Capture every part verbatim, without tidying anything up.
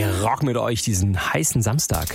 Wir rocken mit euch diesen heißen Samstag.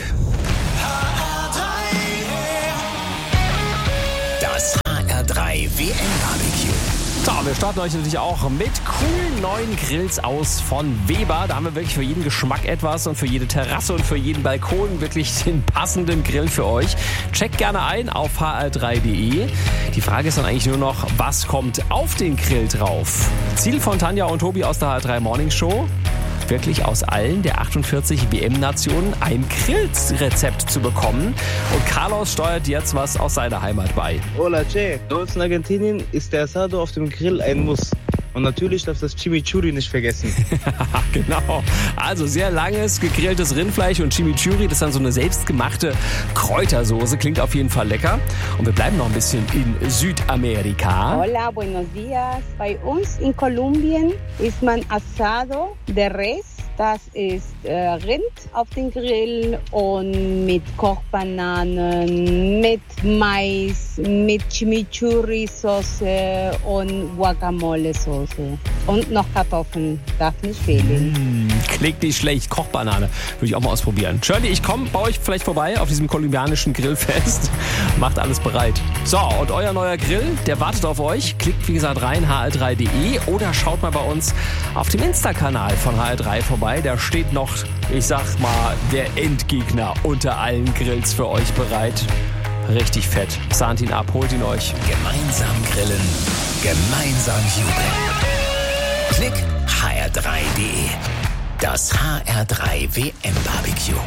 Das H R drei W M-Barbecue. So, wir starten euch natürlich auch mit coolen neuen Grills aus von Weber. Da haben wir wirklich für jeden Geschmack etwas und für jede Terrasse und für jeden Balkon wirklich den passenden Grill für euch. Checkt gerne ein auf h r drei punkt d e. Die Frage ist dann eigentlich nur noch, was kommt auf den Grill drauf? Ziel von Tanja und Tobi aus der H R drei Morning Show: wirklich aus allen der achtundvierzig W M-Nationen ein Grillrezept zu bekommen. Und Carlos steuert jetzt was aus seiner Heimat bei. Hola, Che. Bei uns in Argentinien ist der Asado auf dem Grill ein Muss. Und natürlich darfst du das Chimichurri nicht vergessen. Genau. Also sehr langes, gegrilltes Rindfleisch und Chimichurri. Das ist dann so eine selbstgemachte Kräutersoße. Klingt auf jeden Fall lecker. Und wir bleiben noch ein bisschen in Südamerika. Hola, buenos días. Bei uns in Kolumbien isst man Asado de Res. Das ist äh, Rind auf den Grill und mit Kochbananen, mit Mais, mit Chimichurri-Soße und Guacamole-Soße. Und noch Kartoffeln, darf nicht fehlen. Mm, klingt nicht schlecht. Kochbanane. Würde ich auch mal ausprobieren. Shirley, ich komme bei euch vielleicht vorbei auf diesem kolumbianischen Grillfest. Macht alles bereit. So, und euer neuer Grill, der wartet auf euch. Klickt, wie gesagt, rein h r drei punkt d e oder schaut mal bei uns auf dem Insta-Kanal von H R drei vorbei. Da steht noch, ich sag mal, der Endgegner unter allen Grills für euch bereit. Richtig fett. Sahnt ihn ab, holt ihn euch. Gemeinsam grillen, gemeinsam jubeln. Klick h r drei punkt d e. Das H R drei W M-Barbecue.